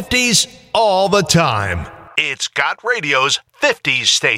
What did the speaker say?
50s all the time. It's Got Radio's 50s station.